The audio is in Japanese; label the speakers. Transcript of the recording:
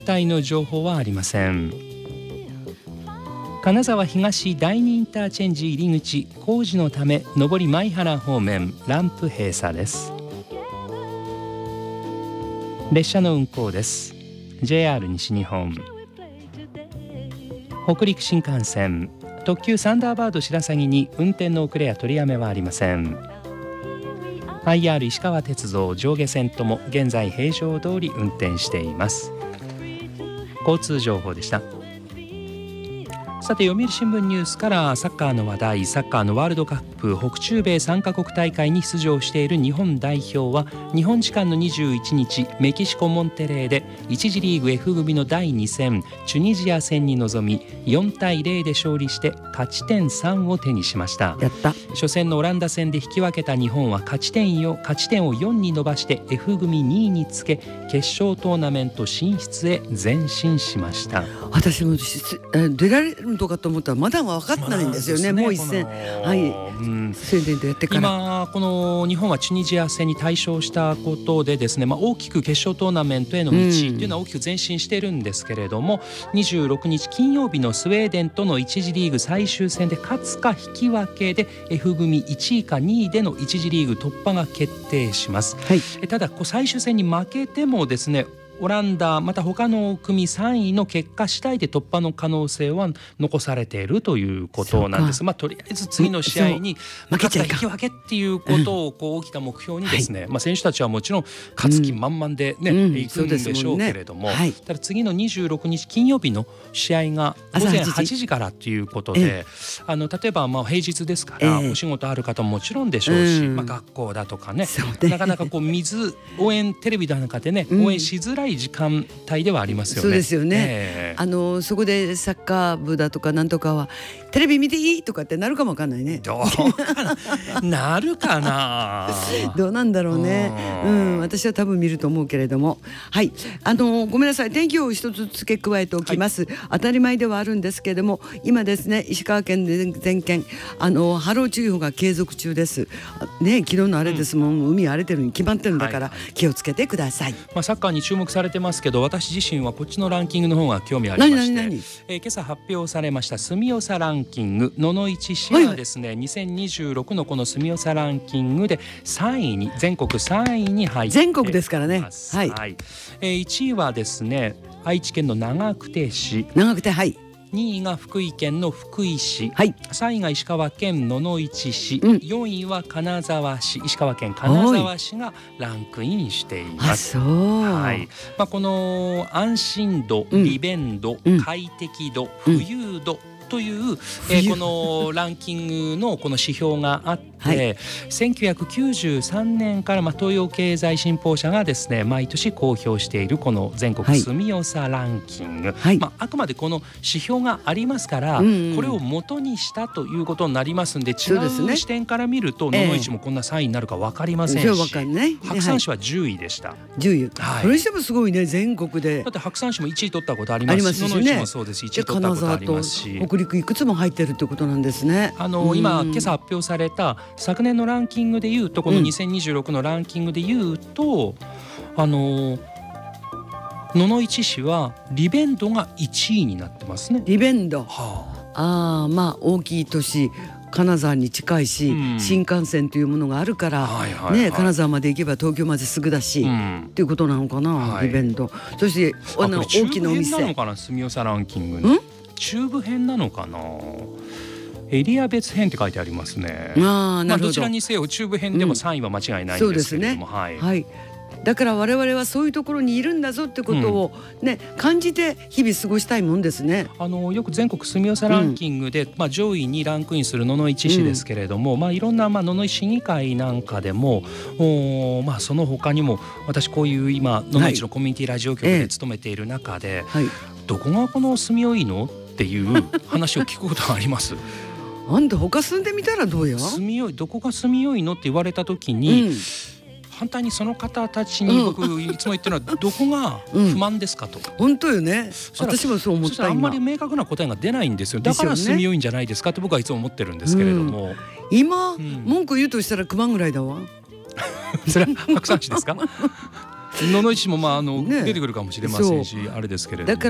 Speaker 1: 帯の情報はありません。金沢東第2インターチェンジ入り口工事のため上り舞原方面ランプ閉鎖です。列車の運行です。 JR 西日本、北陸新幹線特急サンダーバード白鷺に運転の遅れや取りやめはありません。 IR 石川鉄道上下線とも現在平常通り運転しています。交通情報でした。さて、読売新聞ニュースからサッカーの話題。サッカーのワールドカップ北中米3カ国大会に出場している日本代表は日本時間の21日メキシコモンテレーで1次リーグ F 組の第2戦チュニジア戦に臨み4対0で勝利して勝ち点3を手にしました。
Speaker 2: やった。
Speaker 1: 初戦のオランダ戦で引き分けた日本は勝ち点を4に伸ばして F 組2位につけ決勝トーナメント進出へ前進しました。
Speaker 2: 私も出られるのかと思ったらまだ分かってないんですよね。もう一戦、はい、宣伝でやってから
Speaker 1: 今この日本はチュニジア戦に大勝したことでですね、大きく決勝トーナメントへの道というのは大きく前進しているんですけれども、26日金曜日のスウェーデンとの1次リーグ最終戦で勝つか引き分けで F 組1位か2位での1次リーグ突破が決定します。
Speaker 2: はい、
Speaker 1: ただ最終戦に負けてもですね、オランダまた他の組3位の結果次第で突破の可能性は残されているということなんです。とりあえず次の試合に勝った引き分けっていうことを大きな目標にですね、選手たちはもちろん勝つ気満々で行くんでしょうけれども、ただ次の26日金曜日の試合が午前8時からということで、例えば平日ですからお仕事ある方ももちろんでしょうし、学校だとかね、なかなか応援テレビなんかでね応援しづらい時間帯ではありますよね。
Speaker 2: そうですよね。そこでサッカー部だとかなんとかはテレビ見ていいとかってなるかもわかんないね。
Speaker 1: どうかななるかな
Speaker 2: どうなんだろうね。私は多分見ると思うけれども、はい、ごめんなさい、天気を一つ付け加えておきます。当たり前ではあるんですけれども、今ですね石川県で全県波浪注意報が継続中ですね。昨日のあれですもん、海荒れてるに決まってるんだから気をつけてください。
Speaker 1: サッカーに注目されてますけど、私自身はこっちのランキングの方が興味ありまして、今朝発表されました住吉ランキング、野々市市はですね、2026のこの住吉ランキングで3位に、全国3位に入っています。
Speaker 2: 全国ですからね。はい、
Speaker 1: 1位はですね愛知県の長久手市、
Speaker 2: はい、
Speaker 1: 2位が福井県の福井市、
Speaker 2: はい、
Speaker 1: 3位が石川県野々市市、4位は金沢市、石川県金沢市がランクインしています。はい、この安心度、利便度、快適度、浮遊度という、このランキングのこの指標があって、1993年から東洋経済新報社がですね毎年公表しているこの全国住吉ランキング、あくまでこの指標がありますから、これを元にしたということになりますんで、違う視点から見ると野々市もこんな3位になるか分かりませんし、白山市は10位でした。
Speaker 2: 10位、それにしてもすごいね、全国で。
Speaker 1: だって白山市も1位取ったことありますし、野々市もそうですし1位取ったことありますし、
Speaker 2: 北陸いくつも入ってるってことなんですね。
Speaker 1: 今朝発表された昨年のランキングでいうと、この2026のランキングでいうと、野々市市は利便度が1位になってますね。
Speaker 2: 利便度、大きい都市金沢に近いし、新幹線というものがあるから金沢まで行けば東京まですぐだし、っていうことなのかな、利便度。そして大きなお店
Speaker 1: なのかな、住吉ランキングの中部編なのかな、エリア別編って書いてありますね。どちらにせよ中部編でも3位は間違いないんですけれども、
Speaker 2: だから我々はそういうところにいるんだぞってことを感じて日々過ごしたいもんですね。
Speaker 1: よく全国住吉ランキングで、上位にランクインする野々市市ですけれども、いろんな野々市市議会なんかでもその他にも私こういう今野々市のコミュニティラジオ局で勤めている中で、どこがこの住吉のっていう話を聞くことがあります。
Speaker 2: あんた他住んでみたらどうよ。
Speaker 1: どこが住吉のって言われた時に、反対にその方たちに僕いつも言ってるのは、どこが不満ですかと。
Speaker 2: 本当よね。私もそう思った。
Speaker 1: あんまり明確な答えが出ないんですよ。だから住吉いんじゃないですかって僕はいつも思ってるんですけれども、
Speaker 2: 今文句言うとしたら9万ぐらいだわ。
Speaker 1: それは白山市ですか？ 野々市も
Speaker 2: ね
Speaker 1: 出てくるかもしれませんし、あれですけれども。